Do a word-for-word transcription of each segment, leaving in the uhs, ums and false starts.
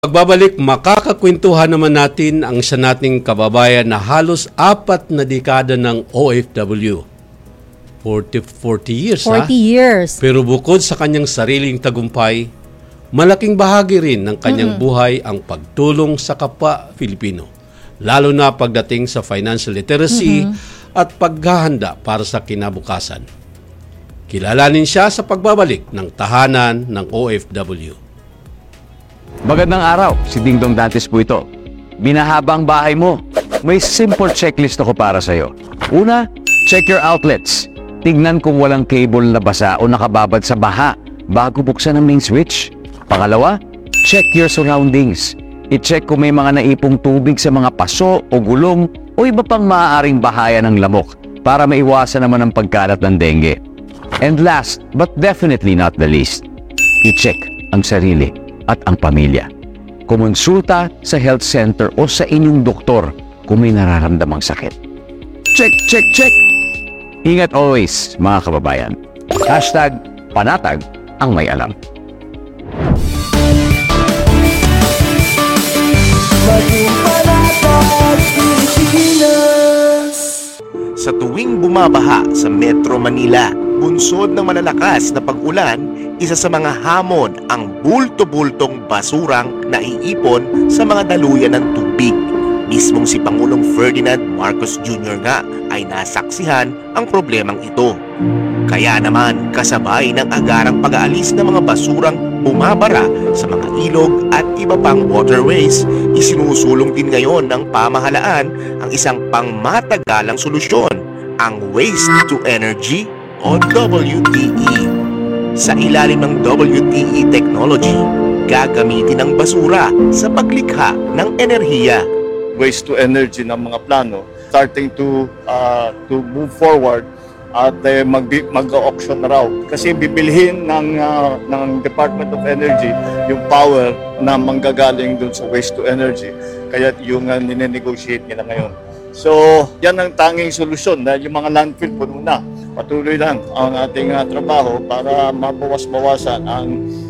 Pagbabalik, makakakwentuhan naman natin ang isa nating kababayan na halos apat na dekada ng O F W. forty, forty years, forty ha? years. Pero bukod sa kanyang sariling tagumpay, malaking bahagi rin ng kanyang mm-hmm. buhay ang pagtulong sa kapwa Filipino. Lalo na pagdating sa financial literacy mm-hmm. at paghahanda para sa kinabukasan. Kilalanin siya sa pagbabalik ng tahanan ng O F W. Magandang araw, si Dingdong Dantes po ito. Binahaba ang bahay mo. May simple checklist ako para sa'yo. Una, check your outlets. Tignan kung walang cable na basa o nakababad sa baha bago buksan ang main switch. Pangalawa, check your surroundings. I-check kung may mga naipong tubig sa mga paso o gulong o iba pang maaaring bahaya ng lamok para maiwasan naman ang pagkalat ng dengue. And last, but definitely not the least, i-check ang sarili at ang pamilya. Kumonsulta sa health center o sa inyong doktor kung may nararamdamang sakit. Check, check, check! Ingat always, mga kababayan. Hashtag panatag ang may alam. Maging panatag Pilipinas. Sa tuwing bumabaha sa Metro Manila, bunsod ng malalakas na pag-ulan, isa sa mga hamon ang bulto-bultong basurang naiipon sa mga daluyan ng tubig. Mismong si Pangulong Ferdinand Marcos Junior nga ay nasaksihan ang problemang ito. Kaya naman kasabay ng agarang pag-aalis ng mga basurang bumabara sa mga ilog at iba pang waterways, isinusulong din ngayon ng pamahalaan ang isang pangmatagalang solusyon, ang Waste to Energy o W T E. Sa ilalim ng W T E technology, gagamitin ang basura sa paglikha ng enerhiya. Waste to energy ng mga plano starting to uh, to move forward at uh, mag mag-auction na raw kasi bibilhin ng uh, ng Department of Energy yung power na manggagaling dun sa waste to energy, kaya yung uh, nine-negotiate nila ngayon. So yan ang tanging solusyon dahil yung mga landfill puno na. Patuloy lang ang ating uh, trabaho para mabawas-bawasan ang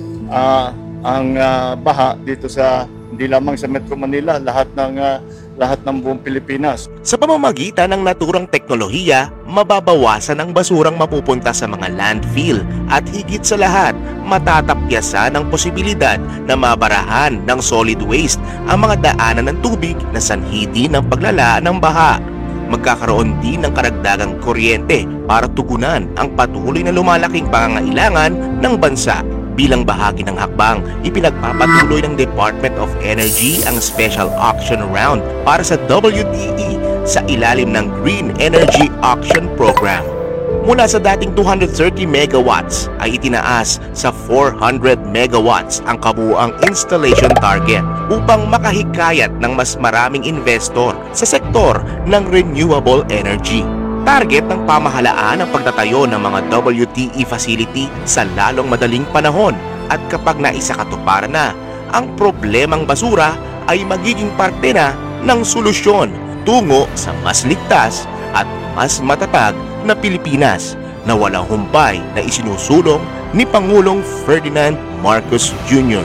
uh, ang uh, baha dito sa hindi lamang sa Metro Manila, lahat ng uh, lahat ng buong Pilipinas. Sa pamamagitan ng naturang teknolohiya, mababawasan ang basurang mapupunta sa mga landfill at higit sa lahat, matatapyasan ang posibilidad na mabarahan ng solid waste ang mga daanan ng tubig na sanhi din ng paglala ng baha. Magkakaroon din ng karagdagang kuryente para tugunan ang patuloy na lumalaking pangangailangan ng bansa. Bilang bahagi ng hakbang, ipinagpapatuloy ng Department of Energy ang special auction round para sa W T E sa ilalim ng Green Energy Auction Program. Mula sa dating two hundred thirty megawatts ay itinaas sa four hundred megawatts ang kabuuang installation target upang makahikayat ng mas maraming investor sa sektor ng renewable energy. Target ng pamahalaan ang pagtatayo ng mga W T E facility sa lalong madaling panahon at kapag naisakatuparan na, ang problemang basura ay magiging parte na ng solusyon tungo sa mas ligtas at mas matatag na Pilipinas na walang humpay na isinusulong ni Pangulong Ferdinand Marcos Junior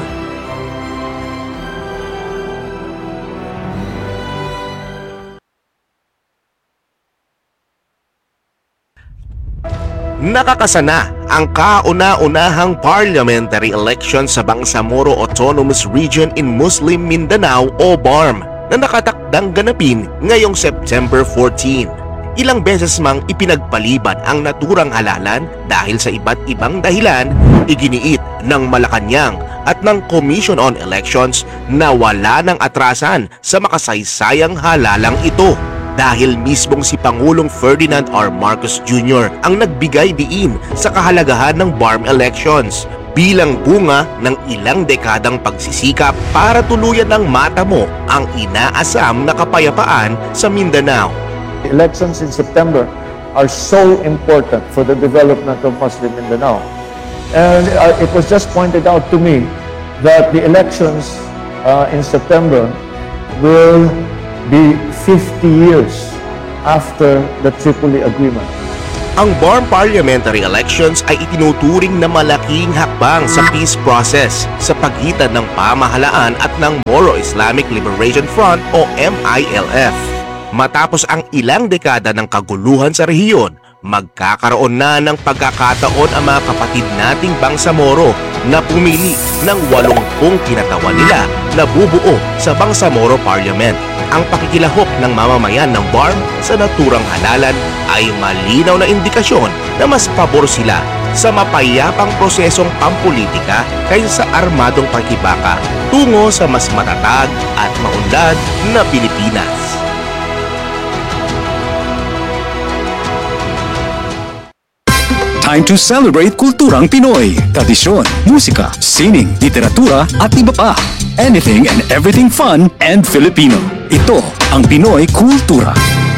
Nakakasana ang kauna-unahang parliamentary election sa Bangsamoro Autonomous Region in Muslim Mindanao o B A R M na nakatakdang ganapin ngayong September fourteenth. Ilang beses mang ipinagpaliban ang naturang halalan dahil sa iba't ibang dahilan, iginiit ng Malacanang at ng Commission on Elections na wala ng atrasan sa makasaysayang halalang ito. Dahil mismong si Pangulong Ferdinand R. Marcos Junior ang nagbigay diin sa kahalagahan ng B A R M elections bilang bunga ng ilang dekadang pagsisikap para tuluyan ng matamo ang inaasam na kapayapaan sa Mindanao. The elections in September are so important for the development of Muslim Mindanao. And uh, it was just pointed out to me that the elections uh, in September will be fifty years after the Tripoli Agreement. Ang B A R M parliamentary elections ay itinuturing na malaking hakbang sa peace process sa pagitan ng pamahalaan at ng Moro Islamic Liberation Front o M I L F. Matapos ang ilang dekada ng kaguluhan sa rehiyon, magkakaroon na ng pagkakataon ang mga kapatid nating Bangsamoro na pumili ng walumpung kinatawan nila na bubuo sa Bangsamoro Parliament. Ang pakikilahok ng mamamayan ng B A R M sa naturang halalan ay malinaw na indikasyon na mas pabor sila sa mapayapang prosesong pampolitika kaysa sa armadong pakibaka tungo sa mas matatag at maunlad na Pilipinas. Time to celebrate kulturang Pinoy, tradisyon, musika, sining, literatura at iba pa. Anything and everything fun and Filipino. Ito ang Pinoy Kultura.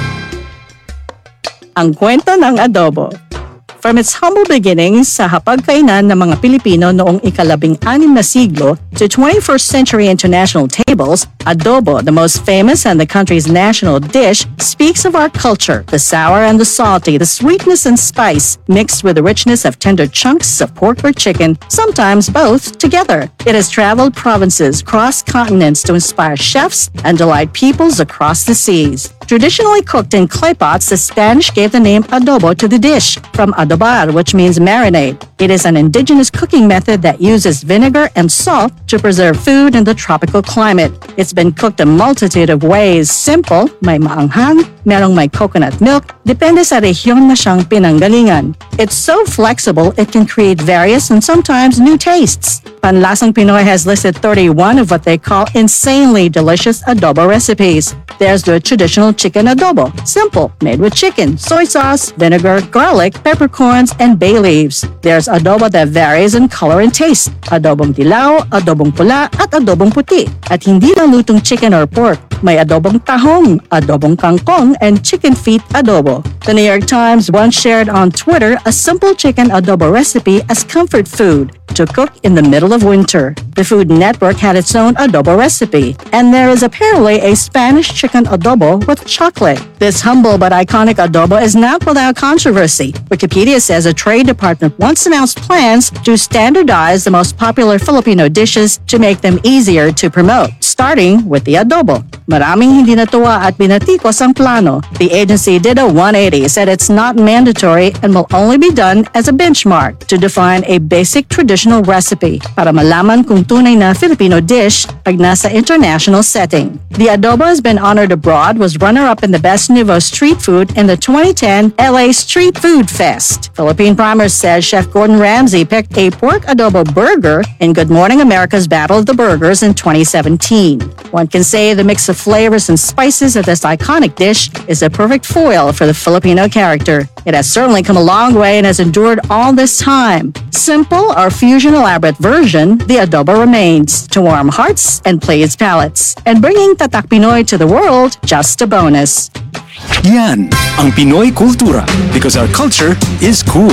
Ang kwento ng adobo. From its humble beginnings sa hapagkainan ng mga Pilipino noong ikalabing-anim na siglo to twenty-first century international tables, adobo, the most famous and the country's national dish, speaks of our culture, the sour and the salty, the sweetness and spice, mixed with the richness of tender chunks of pork or chicken, sometimes both together. It has traveled provinces, crossed continents to inspire chefs and delight peoples across the seas. Traditionally cooked in clay pots, the Spanish gave the name adobo to the dish, from adobar, which means marinade. It is an indigenous cooking method that uses vinegar and salt to preserve food in the tropical climate. It's been cooked a multitude of ways. Simple, may maanghang, merong may coconut milk, depende sa rehiyon na siyang pinanggalingan. It's so flexible, it can create various and sometimes new tastes. Panlasang Pinoy has listed thirty-one of what they call insanely delicious adobo recipes. There's the traditional chicken adobo, simple, made with chicken, soy sauce, vinegar, garlic, peppercorns, and bay leaves. There's adobo that varies in color and taste, adobong dilaw, adobong pula, at adobong puti. At hindi lang lutong chicken or pork, may adobong tahong, adobong kangkong, and chicken feet adobo. The New York Times once shared on Twitter a simple chicken adobo recipe as comfort food to cook in the middle of winter. The Food Network had its own adobo recipe, and there is apparently a Spanish chicken adobo with chocolate. This humble but iconic adobo is not without controversy. Wikipedia says a trade department once announced plans to standardize the most popular Filipino dishes to make them easier to promote, starting with the adobo. Maraming hindi natuwa at binatikos ang plano. The agency did a one eighty, said it's not mandatory and will only be done as a benchmark to define a basic traditional recipe para malaman kung tunay na Filipino dish pag nasa international setting. The adobo has been honored abroad, was runner-up in the Best Nouveau Street Food in the twenty ten L A Street Food Fest. Philippine Primers says Chef Gordon Ramsay picked a pork adobo burger in Good Morning America's Battle of the Burgers in twenty seventeen. One can say the mix of flavors and spices of this iconic dish is a perfect foil for the Filipino character. It has certainly come a long way and has endured all this time. Simple or fusion elaborate version, the adobo remains to warm hearts and please palates. And bringing Tatak Pinoy to the world, just a bonus. Yan ang Pinoy Kultura, because our culture is cool.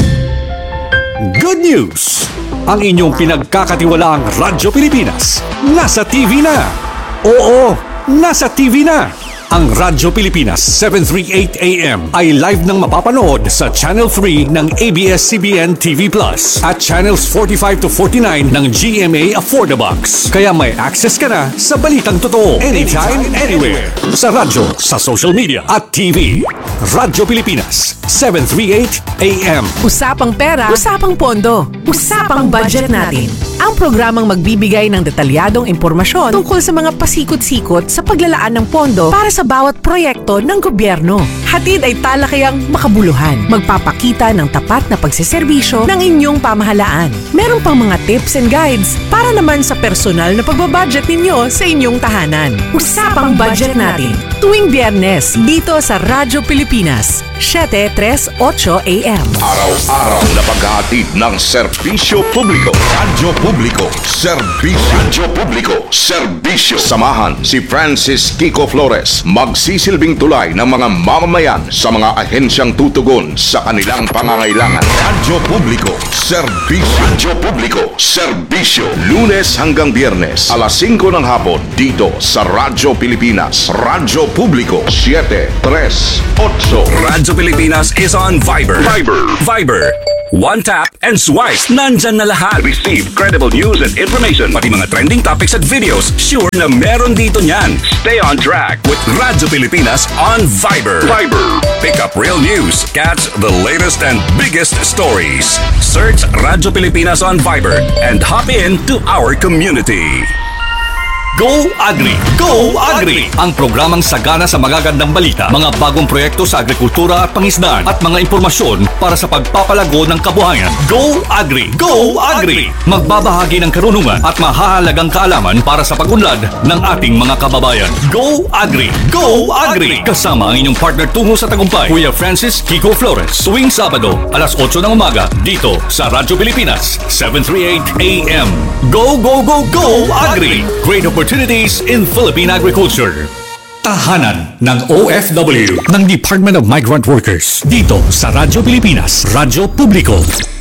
Good news! Ang inyong pinagkakatiwalaang Radyo Pilipinas nasa T V na. Oo, nasa T V na. Ang Radyo Pilipinas seven thirty-eight A M ay live nang mapapanood sa Channel three ng A B S C B N T V Plus at Channels forty-five to forty-nine ng G M A Affordabox. Kaya may access ka na sa balitang totoo anytime, anywhere. Sa radyo, sa social media at T V. Radyo Pilipinas seven thirty-eight A M. Usapang pera, usapang pondo, usapang budget natin. Ang programang magbibigay ng detalyadong impormasyon tungkol sa mga pasikot-sikot sa paglalaan ng pondo para sa bawat proyekto ng gobyerno. Hatid ay talakayang makabuluhan. Magpapakita ng tapat na pagseserbisyo ng inyong pamahalaan. Meron pang mga tips and guides para naman sa personal na pagbabudget ninyo sa inyong tahanan. Usapang budget natin. Tuwing Biyernes dito sa Radyo Pilipinas, seven thirty-eight A M. Araw-araw na paghahatid ng serbisyo publiko. Radyo Publiko, serbisyo. Radyo Publiko, serbisyo. Samahan si Francis Kiko Flores, magsisilbing tulay ng mga mamamayan sa mga ahensyang tutugon sa kanilang pangangailangan. Radyo Publiko, Serbisyo. Radyo Publiko, Serbisyo. Lunes hanggang Biyernes, alas singko ng hapon, dito sa Radyo Pilipinas. Radyo Publiko, seven three eight. Radyo Pilipinas is on Viber. Viber. Viber. One tap and swipe. Nandyan na lahat. Receive credible news and information. Pati mga trending topics at videos. Sure na meron dito niyan. Stay on track with Radyo Pilipinas on Viber. Viber. Pick up real news. Catch the latest and biggest stories. Search Radyo Pilipinas on Viber and hop in to our community. Go Agri! Go Agri! Ang programang sagana sa magagandang balita, mga bagong proyekto sa agrikultura at pangisdaan at mga impormasyon para sa pagpapalago ng kabuhayan. Go Agri! Go Agri! Magbabahagi ng karunungan at mahahalagang kaalaman para sa pag-unlad ng ating mga kababayan. Go Agri! Go Agri! Kasama ang inyong partner tungo sa tagumpay, Kuya Francis Kiko Flores. Tuwing Sabado, alas otso ng umaga, dito sa Radyo Pilipinas, seven thirty-eight A M. Go, go, go, go Agri! Great opportunities in Philippine agriculture. Tahanan ng O F W ng Department of Migrant Workers dito sa Radyo Pilipinas, Radyo Publiko.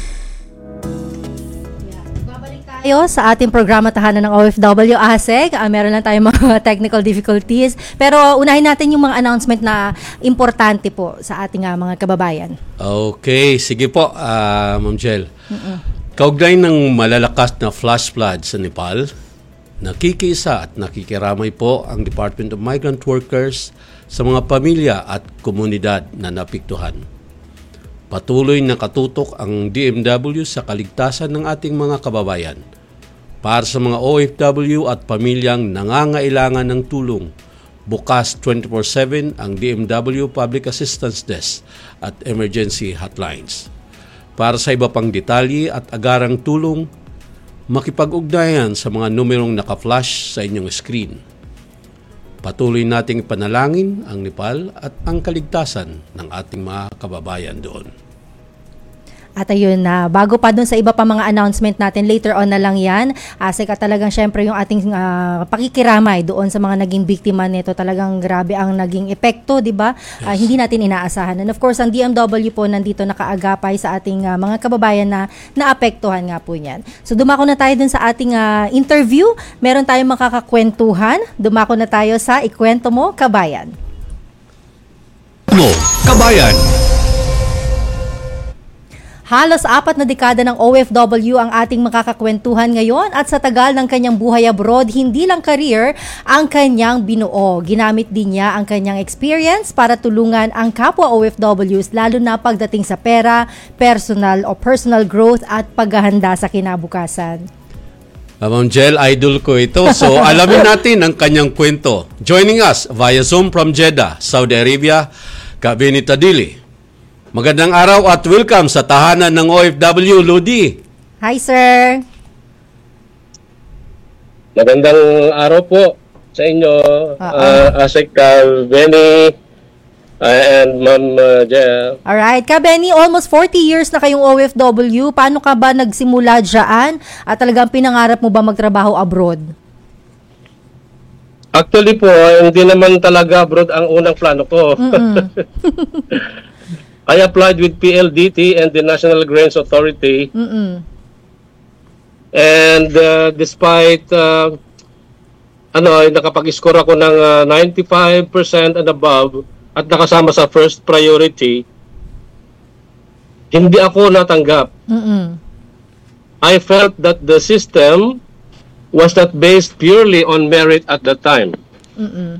Babalik tayo sa ating programa Tahanan ng O F W, ASEC. Uh, meron lang tayong mga technical difficulties. Pero unahin natin yung mga announcement na importante po sa ating uh, mga kababayan. Okay, sige po, uh, Ma'am Jel. Kaugnay ng malalakas na flash flood sa Nepal, nakikisa at nakikiramay po ang Department of Migrant Workers sa mga pamilya at komunidad na napiktuhan. Patuloy na katutok ang D M W sa kaligtasan ng ating mga kababayan. Para sa mga O F W at pamilyang nangangailangan ng tulong, bukas twenty-four seven ang D M W Public Assistance Desk at Emergency Hotlines. Para sa iba pang detalye at agarang tulong, makipag-ugnayan sa mga numerong naka-flash sa inyong screen. Patuloy nating panalangin ang Nepal at ang kaligtasan ng ating mga kababayan doon. At ayun na, uh, bago pa dun sa iba pa mga announcement natin, later on na lang yan. Asik at talagang syempre yung ating uh, pakikiramay doon sa mga naging biktima nito. Talagang grabe ang naging epekto, di ba? Yes. Uh, hindi natin inaasahan. And of course, ang D M W po nandito nakaagapay sa ating uh, mga kababayan na naapektuhan nga po niyan. So dumako na tayo dun sa ating uh, interview. Meron tayong makakakwentuhan. Dumako na tayo sa Ikwento Mo, Kabayan. Mo, Kabayan. Halos apat na dekada ng O F W ang ating makakakwentuhan ngayon at sa tagal ng kanyang buhay abroad, hindi lang career ang kanyang binuo. Ginamit din niya ang kanyang experience para tulungan ang kapwa O F Ws lalo na pagdating sa pera, personal o personal growth at paghahanda sa kinabukasan. Ma'am Jel, idol ko ito. So alamin natin ang kanyang kwento. Joining us via Zoom from Jeddah, Saudi Arabia, Kabini Tadili. Magandang araw at welcome sa Tahanan ng O F W, Ludi. Hi, sir. Magandang araw po sa inyo, uh, Asik Benny uh, and Ma'am uh, Jel. Alright, Ka Benny, almost forty years na kayong O F W. Paano ka ba nagsimula dyan? At talagang pinangarap mo ba magtrabaho abroad? Actually po, hindi naman talaga abroad ang unang plano ko. I applied with P L D T and the National Grains Authority. Mm-mm. And uh, despite uh, ano, nakapag-score ako ng uh, ninety-five percent and above at nakasama sa first priority, hindi ako natanggap. Mm-mm. I felt that the system was not based purely on merit at that time. Mm-mm.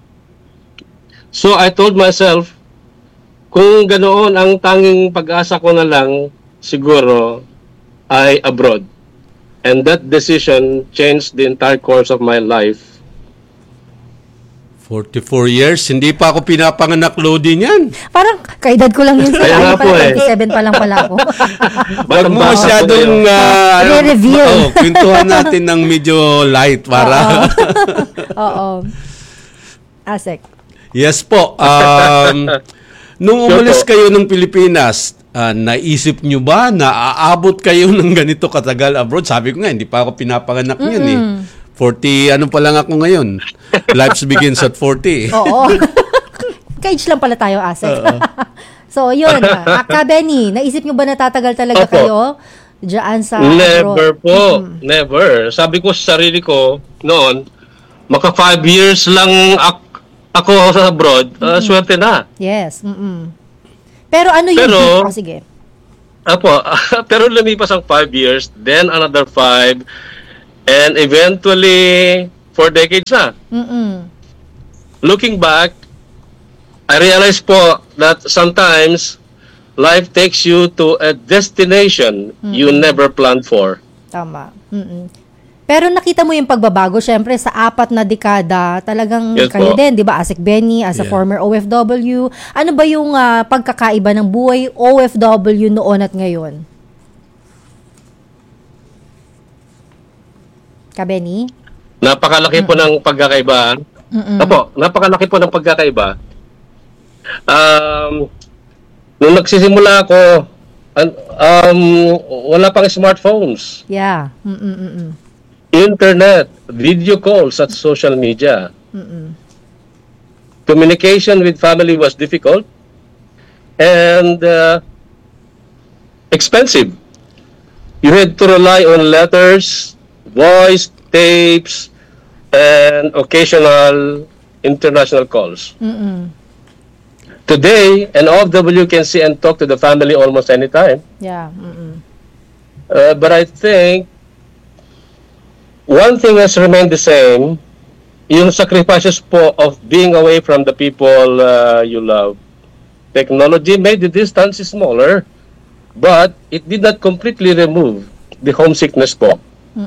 So I told myself, kung ganoon ang tanging pag-asa ko na lang, siguro ay abroad. And that decision changed the entire course of my life. forty-four years, hindi pa ako pinapanganak, Lodi niyan. Parang kaedad ko lang yun. Kaya nga po eh. twenty-seven pa lang pala ako. Huwag mo masyadong uh, re-reveal. Oh, kwentuhan natin ng medyo light para. Oo. Asek. Yes po. Um, nung umalis kayo ng Pilipinas, uh, naisip nyo ba na aabot kayo ng ganito katagal abroad? Sabi ko nga, hindi pa ako pinapanganak niyan eh. forty, ano pa lang ako ngayon. Life begins at forty. Oo. Ka-age lang pala tayo, Asek. So, yun. Ah, Ka Benny, naisip nyo ba natatagal talaga Opo. kayo diyan sa Never abroad? po. Mm. Never. Sabi ko sa sarili ko noon, maka five years lang ak- ako sa abroad, uh, swerte na. Yes. Mm-mm. Pero ano yung... Pero- oh, sige. Apo, pero lumipas ang five years, then another five, and eventually four decades na. Mm-mm. Looking back, I realized po that sometimes life takes you to a destination you Mm-mm. never planned for. Tama. Mm-mm. Pero nakita mo yung pagbabago, syempre, sa apat na dekada, talagang Yes kayo po. din, di ba, Asek Benny, as a Yeah. former O F W. Ano ba yung ah, pagkakaiba ng buhay O F W noon at ngayon? Ka Benny? Napakalaki po ng pagkakaiba. Mm-mm. Apo, napakalaki po ng pagkakaiba. Um, nung nagsisimula ako, an- um, wala pang smartphones, Yeah. Mm-mm-mm. internet, video calls at social media. Mm-mm. Communication with family was difficult and uh, expensive. You had to rely on letters, voice, tapes, and occasional international calls. Mm-mm. Today, an O F W can see and talk to the family almost anytime. Yeah. Mm-mm. Uh, but I think one thing has remained the same, yung sacrifices po of being away from the people uh, you love. Technology made the distance smaller, but it did not completely remove the homesickness po.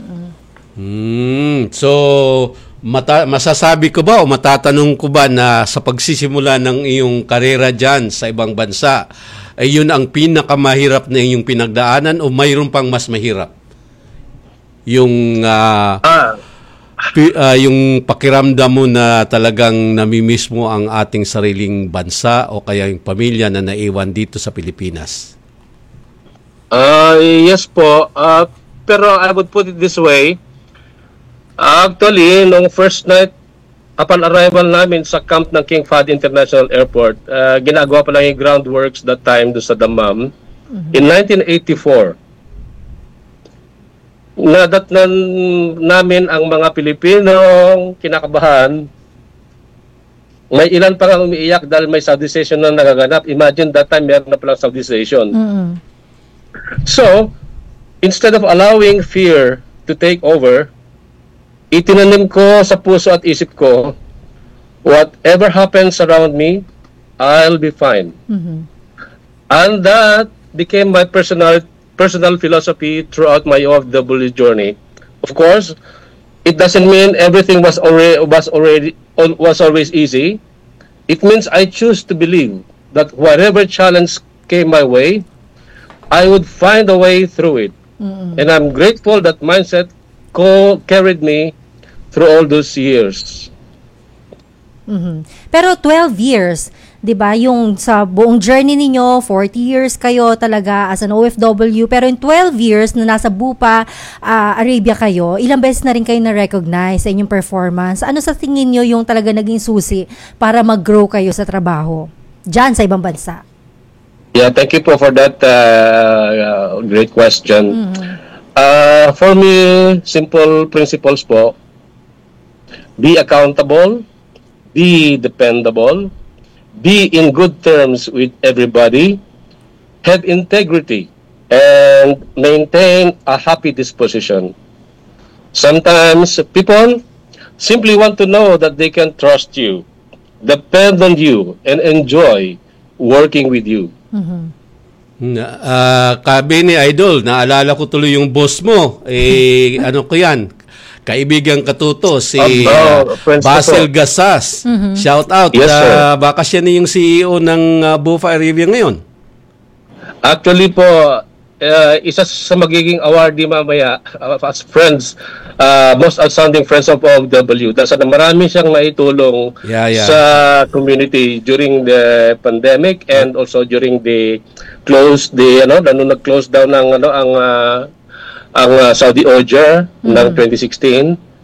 Hmm. So, mata- masasabi ko ba o matatanong ko ba na sa pagsisimula ng iyong karera dyan sa ibang bansa, ay yun ang pinakamahirap na iyong pinagdaanan o mayroon pang mas mahirap? Yung ah, Ah, pi- ah, yung pakiramdam mo na talagang namimiss mo ang ating sariling bansa o kaya yung pamilya na naiwan dito sa Pilipinas. uh, yes po, uh, pero I would put it this way. Actually, nung first night upon arrival namin sa camp ng King Fahd International Airport, uh, ginagawa pa lang yung groundworks that time do sa Dammam. In nineteen eighty-four, nadatnan namin ang mga Pilipinong kinakabahan. May ilan pa nga umiiyak dahil may Saudization na nagaganap. Imagine that time meron na palang Saudization. Mm-mm. So, instead of allowing fear to take over, itinanim ko sa puso at isip ko, whatever happens around me, I'll be fine. Mhm. And that became my personal personal philosophy throughout my O F W journey. Of course, it doesn't mean everything was already was already was always easy. It means I choose to believe that whatever challenge came my way, I would find a way through it. And I'm grateful that mindset co- carried me through all those years. Mhm. Pero twelve years, 'di ba? Yung sa buong journey ninyo, forty years kayo talaga as an O F W, pero in twelve years na nasa Bupa, ah, Arabia kayo, ilang beses na rin kayo na-recognize sa inyong performance. Ano sa tingin niyo yung talaga naging susi para mag-grow kayo sa trabaho diyan sa ibang bansa? Yeah, thank you po for that uh, uh, great question. Uh, for me, simple principles po. Be accountable, be dependable, be in good terms with everybody, have integrity, and maintain a happy disposition. Sometimes people simply want to know that they can trust you, depend on you, and enjoy working with you. Na, ah, Kabe ni Idol, naalala ko tuloy yung boss mo. Eh, ano ko yan? Kaibigang katuto, si Oh, ah, friends ko Basil po. Gasas. Mhm. Shout out. Yes, sir. Ah, baka siya na yung C E O ng uh, Bufa Arabia ngayon. Actually po, uh, isa sa magiging awardee mamaya uh, as friends, uh, most outstanding friends of O F W. Dahil sa marami siyang naitulong Yeah, yeah. sa community during the pandemic and also during the close the ano, nung nag-close down ng ano ang uh, ang uh, Saudi O J A R ng twenty sixteen.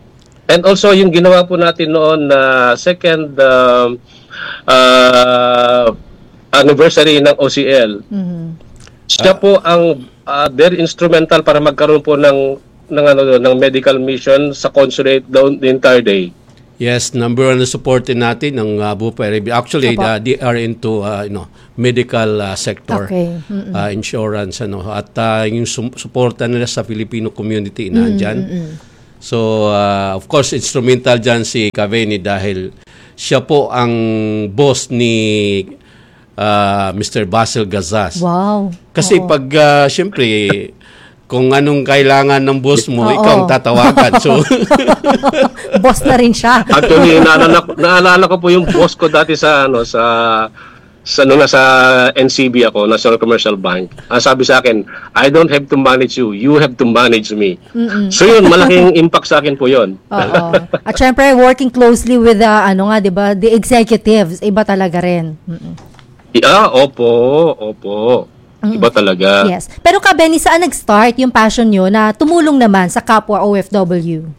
And also yung ginawa po natin noon na second um, uh, anniversary ng O C L. Mhm. Siya po ang uh, very instrumental para magkaroon po ng ng ano ng medical mission sa consulate down the entire day. Yes, number one na supportin natin ng uh, Bupa Arabi. Actually, Opo. uh, they are into uh, you know, medical uh, sector, Okay. Mm-mm. uh, insurance, ano, at uh, yung sum- suporta nila sa Filipino community nandyan. Mm-mm. So, uh, of course, instrumental dyan si Caveni dahil siya po ang boss ni uh, Mister Basil Gazas. Wow. Kasi Oo. pag, uh, syempre, kung anong kailangan ng boss mo, Oo. ikaw ang tatawagan. So, Boss na rin siya. Actually, naalala, ko- naalala ko po yung boss ko dati sa ano sa sa nung nasa N C B ako, National Commercial Bank. Ang sabi sa akin, I don't have to manage you, you have to manage me. Mm-mm. So yun, malaking impact sa akin po yun. Oo. At syempre, working closely with the, ano nga, di ba, the executives, iba talaga rin. Mm-mm. Ah, opo, opo. Iba talaga. Yes. Pero ka, Benny, saan nag-start yung passion nyo na tumulong naman sa kapwa O F W?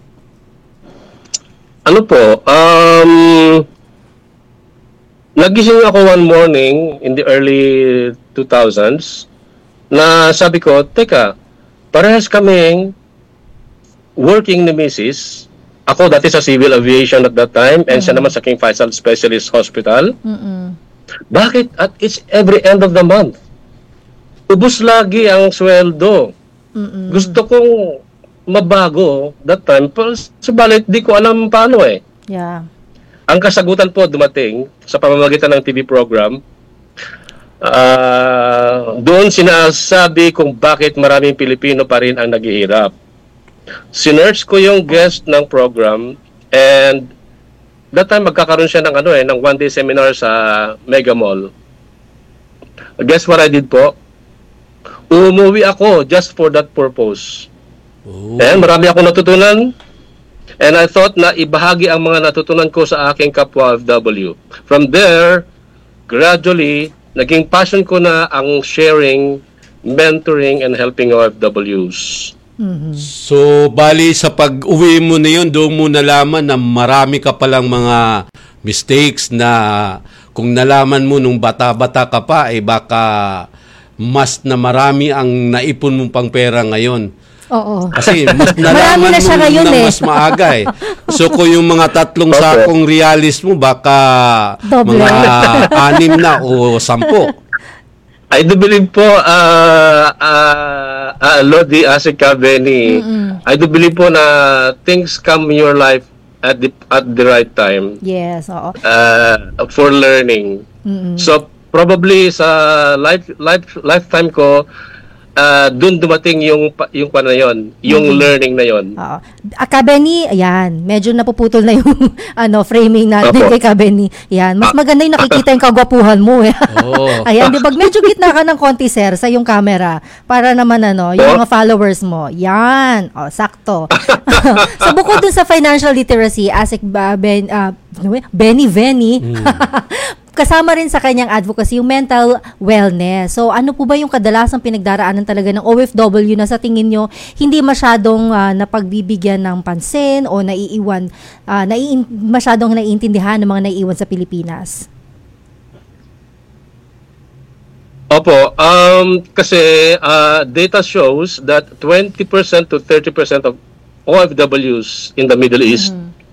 Ano po, um, nagising ako one morning in the early two thousands na sabi ko, teka, parehas kaming working ni missus. Ako dati sa civil aviation at that time and siya naman sa King Faisal Specialist Hospital. Mm-mm. Bakit at it's every end of the month? Ubus lagi ang sweldo. Mm-mm. Gusto kong mabago that time, pero subalit di ko alam paano eh. Yeah. Ang kasagutan po dumating sa pamamagitan ng T V program. Uh, doon sinasabi kung bakit maraming Pilipino pa rin ang naghihirap. Sinearch ko yung guest ng program and that time magkakaroon siya ng ano eh, ng one day seminar sa Mega Mall. Guess what I did po? Umuwi ako just for that purpose. oh, And marami akong natutunan. And I thought na ibahagi ang mga natutunan ko sa aking kapwa O F W. From there, gradually, naging passion ko na ang sharing, mentoring, and helping O F Ws. So, bali sa pag-uwi mo na yun, doon mo nalaman na marami ka palang mga mistakes na kung nalaman mo nung bata-bata ka pa, eh baka mas na marami ang naipon mong pang pera ngayon. Oo. Kasi mas Marami nalaman na siya mo ngayon na eh. mas maaga eh. So, kung yung mga tatlong Okay. sakong realis mo, baka Doble. mga anim na o sampo. I do believe po, uh, uh, uh, Lodi Asika Benny, I do believe po na things come in your life at the at the right time Yes, oo. uh, for learning. Mm-mm. So probably sa life life lifetime ko, uh, dun dumating yung pa- yung pa na yon, yung learning na yon. Oo. Akabeni, ayan, medyo napuputol na yung ano framing natin Opo. kay Kabeni. Yan, mas maganda yung nakikita yung kagwapuhan mo. Eh. Oo. Ayan, di ba? Medyo gitna ka ng konti, sir, sa yung camera para naman ano, yung mga followers mo. Yan, o, sakto. So, bukod dun sa financial literacy, Asik ba, Ben, uh, Benny Venny, kasama rin sa kanyang advocacy yung mental wellness. So, ano po ba yung kadalasang pinagdaraanan talaga ng O F W na sa tingin nyo hindi masyadong ah, napagbibigyan ng pansin o naiiwan, ah, nai- masyadong naiintindihan ng mga naiiwan sa Pilipinas? Opo, um, kasi uh, data shows that twenty percent to thirty percent of O F Ws in the Middle East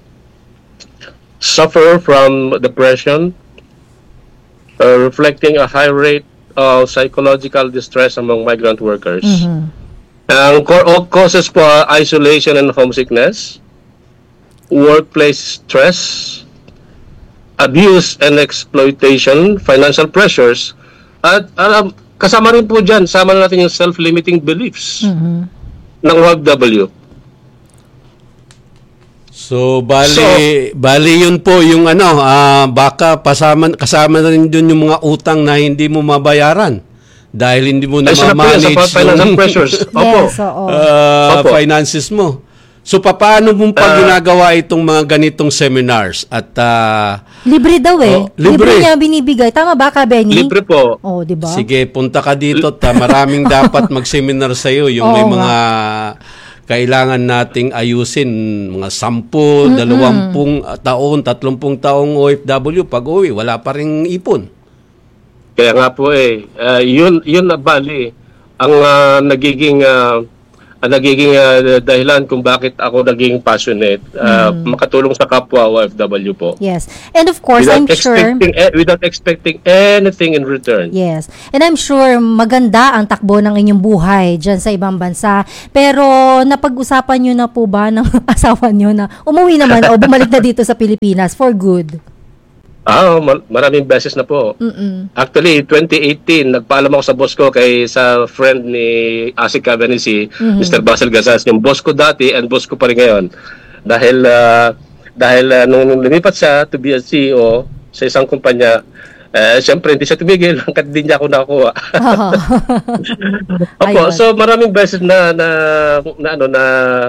suffer from depression, uh, reflecting a high rate of psychological distress among migrant workers. Ang core of causes po are isolation and homesickness, workplace stress, abuse and exploitation, financial pressures, at alam, kasama rin po dyan, sama na natin yung self-limiting beliefs ng O F W. So, bali, So- bali yun po yung ano, ah, baka pasama, kasama na rin dun yung mga utang na hindi mo mabayaran. Dahil hindi mo na Ay, sarap po yan sa ma-manage financial yung, pressures. Opo. Yes, oo. ah, Opo. finances mo. So, paano mong pag Ah. ginagawa itong mga ganitong seminars? At, ah, Libre daw eh. Oh, libre. niya binibigay. Tama ba, Kabeni? Libre po. Oh, di ba? sige, punta ka dito. Ta, maraming dapat mag-seminar sa'yo. Yung may Oo mga kailangan nating ayusin mga sampu, dalawampung taon, tatlumpung taong O F W pag uwi, wala pa ring ipon. Kaya nga po eh, uh, yun, yun na bali ang uh, nagiging uh, ang nagiging uh, dahilan kung bakit ako naging passionate, uh, mm. makatulong sa kapwa O F W po. Yes. And of course, without I'm sure... Eh, without expecting anything in return. Yes. And I'm sure maganda ang takbo ng inyong buhay dyan sa ibang bansa. Pero napag-usapan nyo na po ba ng asawa nyo na umuwi naman o bumalik na dito sa Pilipinas for good? Ah, maraming beses na po. Mm-mm. Actually, twenty eighteen, nagpaalam ako sa boss ko kay sa friend ni Asik Cabenisi, mm-hmm. Mister Basil Gazas, yung boss ko dati and boss ko pa rin ngayon. Dahil uh, dahil uh, nung lumipat siya to be a C E O sa isang kumpanya, eh, siyempre hindi siya tumigil hanggat hindi niya ako nakuha. Oh. Opo, so maraming beses na na, na ano na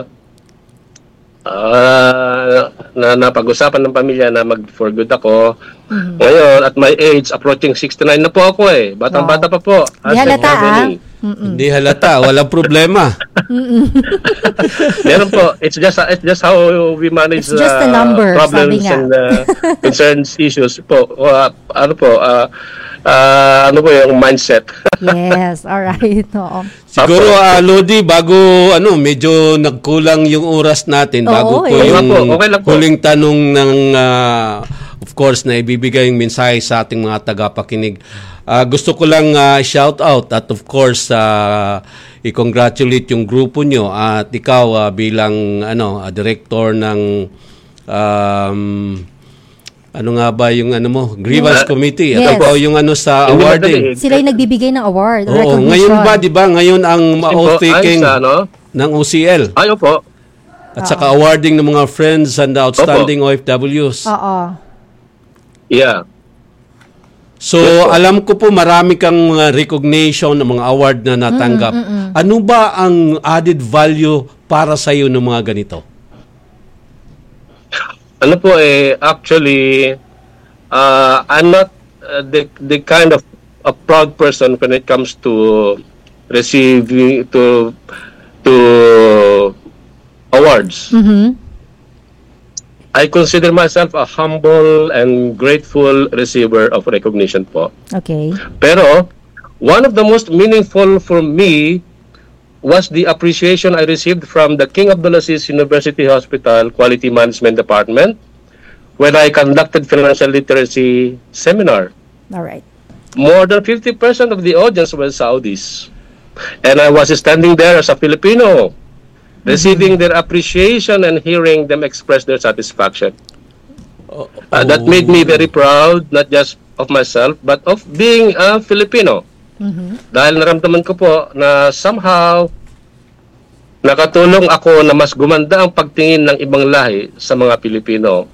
Uh, na napag-usapan ng pamilya na mag-for good ako. Mm-hmm. Ngayon, at my age, approaching sixty-nine na po ako eh. Batang-bata pa po. Hindi halata ah. Hindi halata, walang problema. Meron po. It's just it's just how we manage it's just a number, uh, problems and uh, concerns, issues po. Uh, ano po, uh, uh, ano po yung mindset. Yes, alright. Oo. Siguro, uh, Lodi, bago ano, medyo nagkulang yung oras natin, bago Oo, ko eh. yung Okay lang po. huling tanong ng, uh, of course, na ibibigay yung mensahe sa ating mga tagapakinig. Uh, gusto ko lang uh, shout out at of course, uh, i-congratulate yung grupo nyo at ikaw uh, bilang ano, uh, director ng um, ano nga ba yung ano mo, grievance uh, committee at yes. ikaw yung ano sa awarding. Sila yung nagbibigay ng award. Oo, ngayon ba, di ba? Ngayon ang ma-oath-taking ano? ng O C L. Ay, opo. At saka awarding ng mga friends and outstanding opo. O F Ws. Oo. Yeah. So, alam ko po marami kang uh, recognition ng mga award na natanggap. Mm, mm, mm. Ano ba ang added value para sa iyo ng mga ganito? Ano po eh, actually, uh, I'm not uh, the, the kind of a proud person when it comes to receiving, to, to awards. Mm-hmm. I consider myself a humble and grateful receiver of recognition po. Okay. Pero, one of the most meaningful for me was the appreciation I received from the King Abdulaziz University Hospital Quality Management Department when I conducted financial literacy seminar. All right. More than fifty percent of the audience were Saudis. And I was standing there as a Filipino, receiving mm-hmm. their appreciation and hearing them express their satisfaction. Uh, that made me very proud, not just of myself, but of being a Filipino. Mm-hmm. Dahil naramdaman ko po na somehow nakatulong ako na mas gumanda ang pagtingin ng ibang lahi sa mga Pilipino.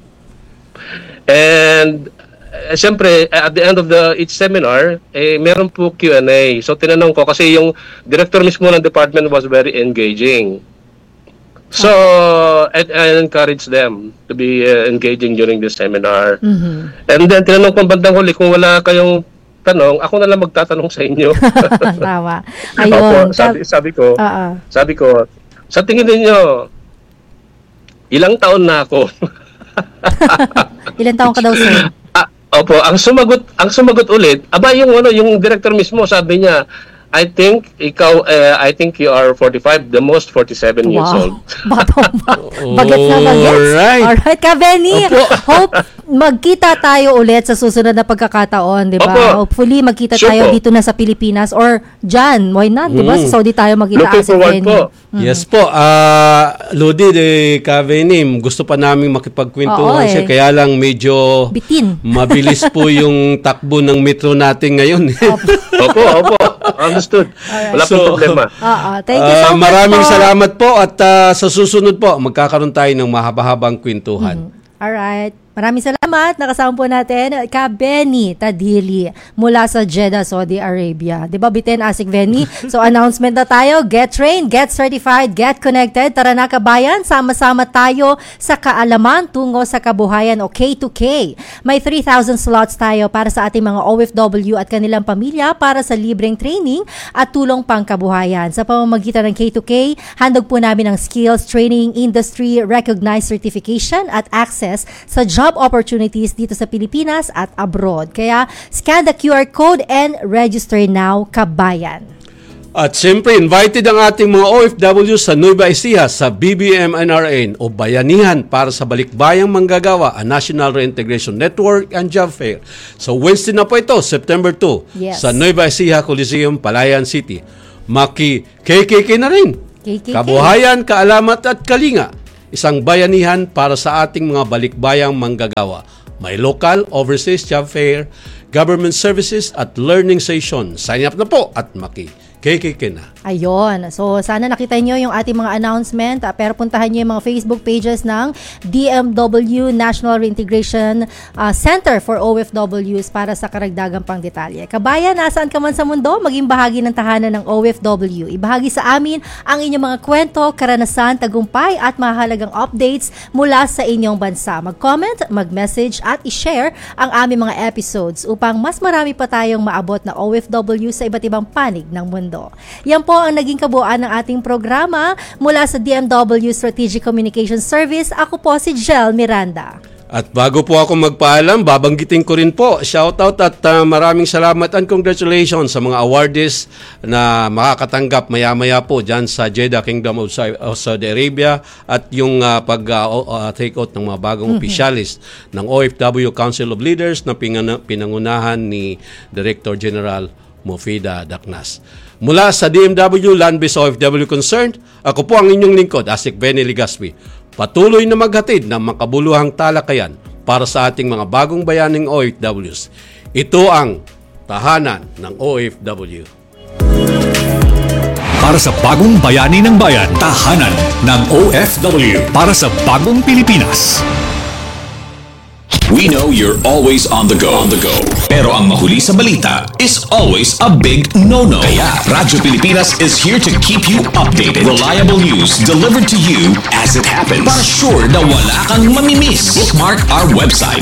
And uh, siyempre, at the end of the each seminar, eh, meron po Q and A. So tinanong ko, kasi yung director mismo ng department was very engaging. So, I, I encourage them to be uh, engaging during this seminar. Mm-hmm. And then, tinanong ko bandang huli, kung wala kayong tanong, ako na lang magtatanong sa inyo. Tawa. Ayun. Opo, sabi, sabi ko, uh-uh. sabi ko, sa tingin ninyo, ilang taon na ako? Ilang taon ka daw, sir? Ah, opo, ang sumagot, ang sumagot ulit, aba yung ano, yung director mismo, sabi niya, I think ikaw uh, I think you are forty-five, the most forty-seven wow. years old. Batong ba- bagets na bagets. Alright. Alright, Ka-Benny. Hope magkita tayo ulit sa susunod na pagkakataon, di ba? Opo. Hopefully magkita sure tayo po. dito na sa Pilipinas or dyan, why not, di ba? Mm. Sa Saudi tayo magkita. Looking forward po. Mm. Yes po. Uh, Lodi, de Ka-Benny, gusto pa namin makipagkwentuhan Oo, siya. eh. Kaya lang medyo bitin. Mabilis po yung takbo ng metro natin ngayon. Opo, opo. Understood. Alright. Wala So, pong problema. Oo, thank you so uh, much maraming po. salamat po at uh, sa susunod po, magkakaroon tayo ng mahaba-habang kwentuhan. Mm. Alright. Maraming salamat. Nakasama po natin ka Benny Tadhili mula sa Jeddah, Saudi Arabia. Di ba, Biten Asik Benny? So, announcement na tayo. Get trained, get certified, get connected. Tara na kabayan, sama-sama tayo sa kaalaman tungo sa kabuhayan o K two K. May three thousand slots tayo para sa ating mga O F W at kanilang pamilya para sa libreng training at tulong pangkabuhayan. Sa pamamagitan ng K two K, handog po namin ang skills, training, industry, recognized certification at access sa job job opportunities dito sa Pilipinas at abroad. Kaya scan the Q R code and register now, kabayan. At siyempre, invited ang ating mga O F W sa Nueva Ecija sa B B M N R N o Bayanihan para sa Balikbayang Manggagawa, a National Reintegration Network and Job Fair. So Wednesday na po ito, September two, yes. sa Nueva Ecija Coliseum, Palayan City. Maki K K K na rin. K K K. Kabuhayan, kaalamat at kalinga. Isang bayanihan para sa ating mga balikbayang manggagawa. May local, overseas job fair, government services at learning session. Sign up na po at maki K K K na. Ayun. So, sana nakita nyo yung ating mga announcement. Uh, pero puntahan nyo yung mga Facebook pages ng D M W National Reintegration uh, Center for O F Ws para sa karagdagang pang detalye. Kabayan, nasaan ka man sa mundo, maging bahagi ng tahanan ng O F W. Ibahagi sa amin ang inyong mga kwento, karanasan, tagumpay at mahalagang updates mula sa inyong bansa. Mag-comment, mag-message at i-share ang aming mga episodes upang mas marami pa tayong maabot na O F W sa iba't ibang panig ng mundo. Yan po ang naging kabuuan ng ating programa mula sa D M W Strategic Communication Service. Ako po si Jel Miranda. At bago po ako magpaalam, babanggitin ko rin po, shoutout at uh, maraming salamat and congratulations sa mga awardees na makakatanggap maya-maya po dyan sa Jeddah Kingdom of Saudi Arabia at yung uh, pag-take uh, out ng mga bagong mm-hmm. officialist ng O F W Council of Leaders na pinangunahan ni Director General Mufida Daknas. Mula sa D M W Land-Based O F W Concerned, ako po ang inyong lingkod, Asik Benny Ligaspi. Patuloy na maghatid ng makabuluhang talakayan para sa ating mga bagong bayaning O F Ws. Ito ang tahanan ng O F W. Para sa bagong bayani ng bayan, tahanan ng O F W. Para sa bagong Pilipinas. We know you're always on the go. On the go. Pero ang mahuli sa balita is always a big no-no. Kaya Radyo Pilipinas is here to keep you updated. Reliable news delivered to you as it happens. Para sure na wala kang mamimiss. Bookmark our website